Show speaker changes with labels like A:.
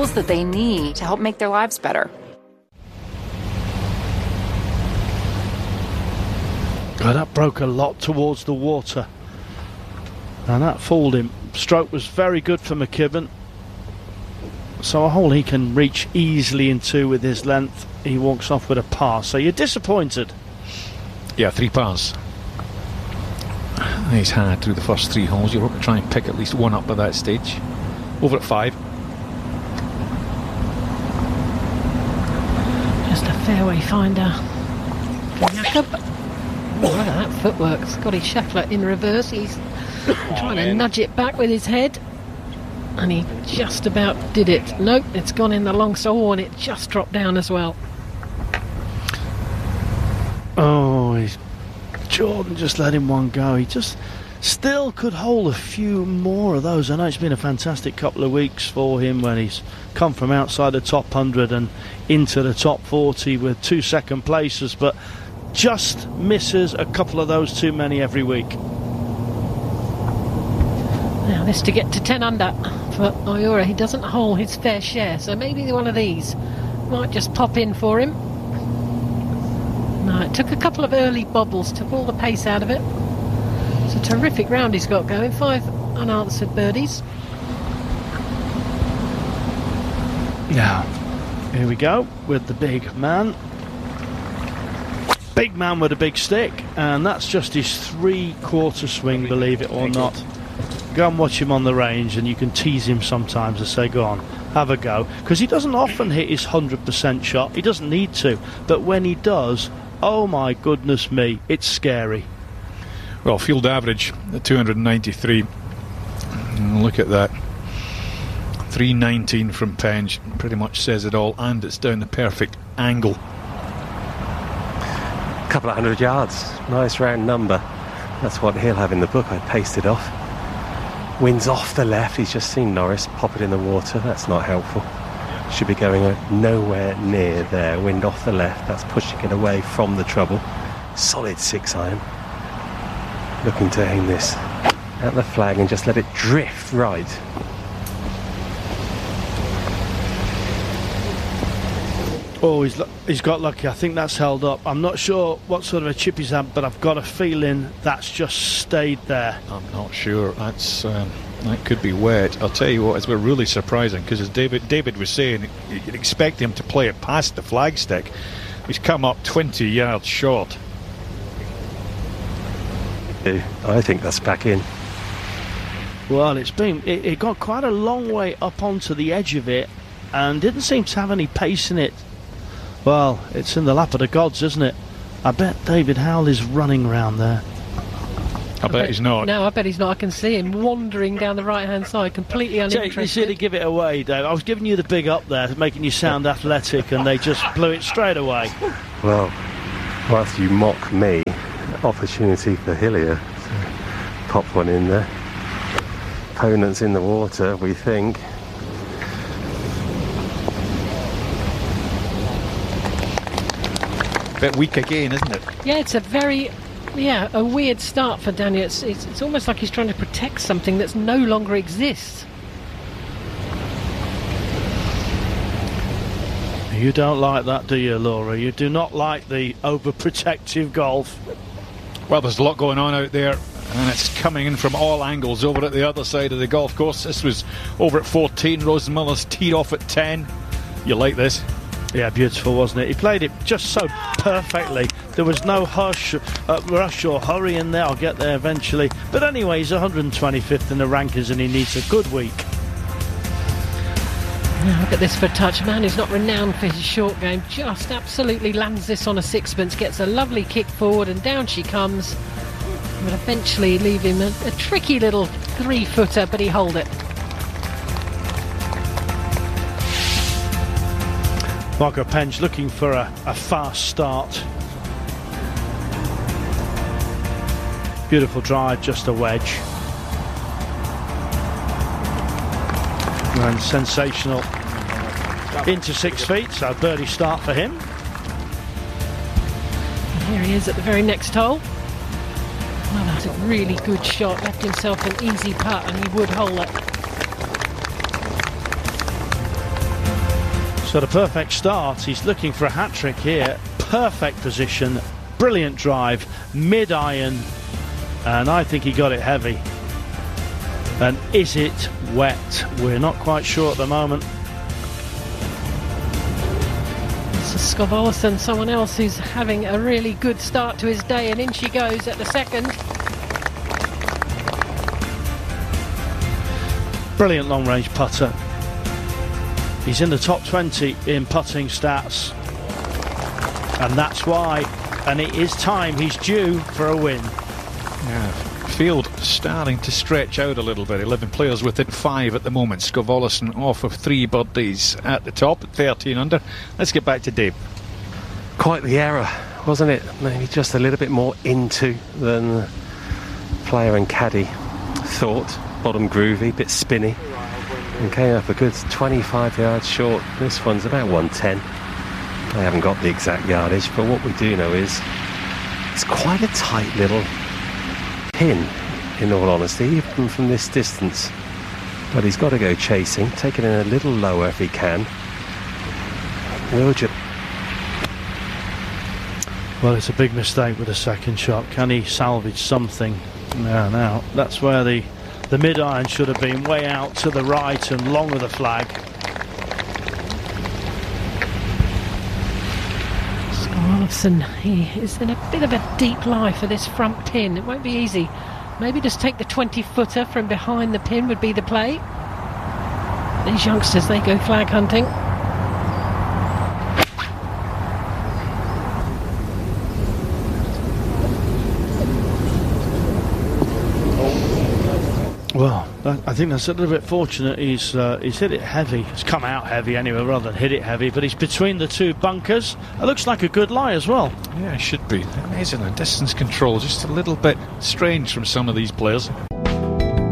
A: tools that they need to help make their lives better.
B: Oh, that broke a lot towards the water, and that fooled him. Stroke was very good for McKibben, so a hole he can reach easily into with his length. He walks off with a par, so you're disappointed.
C: Yeah, 3 pars he's had through the first 3 holes. You're hoping to try and pick at least one up by that stage. Over at 5.
D: Just a fairway finder. Jakob. Oh, look at that footwork. Scotty Scheffler in reverse. He's trying to nudge it back with his head. And he just about did it. Nope, it's gone in the long sole, and it just dropped down as well.
B: Oh, Jordan just let him one go. He just still could hold a few more of those. I know it's been a fantastic couple of weeks for him when he's come from outside the top 100 and into the top 40 with 2 second places, but just misses a couple of those too many every week.
D: Now this to get to 10 under for Oyura. He doesn't hold his fair share, so maybe one of these might just pop in for him. No, it took a couple of early bobbles, took all the pace out of it. It's a terrific round he's got going. 5 unanswered birdies.
B: Now, here we go with the big man. Big man with a big stick, and that's just his 3/4 swing, believe it or not. Go and watch him on the range, and you can tease him sometimes and say, go on, have a go, because he doesn't often hit his 100% shot. He doesn't need to, but when he does, oh my goodness me, it's scary.
C: Well, field average at 293. Look at that. 319 from Penge pretty much says it all, and it's down the perfect angle.
E: Couple of 100 yards, nice round number. That's what he'll have in the book. I pasted off. Wind's off the left. He's just seen Norris pop it in the water. That's not helpful. Should be going nowhere near there. Wind off the left. That's pushing it away from the trouble. Solid 6-iron. Looking to aim this at the flag and just let it drift right.
B: Oh, he's got lucky. I think that's held up. I'm not sure what sort of a chip he's had, but I've got a feeling that's just stayed there.
C: I'm not sure. That could be wet. I'll tell you what, it's been really surprising, because as David was saying, you'd expect him to play it past the flagstick. He's come up 20 yards short.
E: I think that's back in.
B: Well, it got quite a long way up onto the edge of it and didn't seem to have any pace in it. Well, it's in the lap of the gods, isn't it? I bet David Howell is running round there.
C: I bet he's not.
D: No, I bet he's not. I can see him wandering down the right-hand side, completely uninterested.
B: You should have give it away, Dave. I was giving you the big up there, making you sound athletic, and they just blew it straight away.
E: Well, whilst you mock me, opportunity for Hillier to pop one in there. Opponents in the water, we think.
C: Bit weak again, isn't it?
D: Yeah, it's a weird start for Daniel. It's almost like he's trying to protect something that's no longer exists.
B: You don't like that, do you, Laura? You do not like the overprotective golf.
C: Well, there's a lot going on out there, and it's coming in from all angles over at the other side of the golf course. This was over at 14. Rosenmiller's teed off at 10. You like this?
B: Yeah, beautiful, wasn't it? He played it just so perfectly. There was no rush or hurry in there. I'll get there eventually. But anyway, he's 125th in the rankings, and he needs a good week.
D: Now look at this for touch. Man who's not renowned for his short game just absolutely lands this on a sixpence, gets a lovely kick forward, and down she comes. But eventually leave him a tricky little 3-footer, but he holed it.
B: Marco Penge looking for a fast start. Beautiful drive, just a wedge. And sensational into 6 feet, so birdie start for him.
D: And here he is at the very next hole. Well, that's a really good shot. Left himself an easy putt, and he would hole it.
B: So the perfect start. He's looking for a hat-trick here. Perfect position, brilliant drive, mid-iron, and I think he got it heavy. And is it wet? We're not quite sure at the moment.
D: So Skov Olesen, someone else who's having a really good start to his day, and in she goes at the second.
B: Brilliant long-range putter. He's in the top 20 in putting stats, and that's why. And it is time. He's due for a win.
C: Yeah, field starting to stretch out a little bit. 11 players within 5 at the moment. Skov Olesen off of 3 birdies at the top at 13 under. Let's get back to Dave.
E: Quite the error, wasn't it? Maybe just a little bit more into than the player and caddy thought. Bottom groovy, bit spinny, and came up a good 25 yards short. This one's about 110. I haven't got the exact yardage, but what we do know is it's quite a tight little pin, in all honesty, even from this distance. But he's got to go chasing, take it in a little lower if he can.
B: Well, it's a big mistake with the second shot. Can he salvage something? Now, that's where the mid-iron should have been way out to the right and long of the flag.
D: Olesen, he is in a bit of a deep lie for this front pin. It won't be easy. Maybe just take the 20-footer from behind the pin would be the play. These youngsters, they go flag hunting.
B: Well, I think that's a little bit fortunate. He's hit it heavy. It's come out heavy anyway, rather than hit it heavy. But he's between the two bunkers. It looks like a good lie as well.
C: Yeah, it should be. Amazing. Distance control, just a little bit strange from some of these players.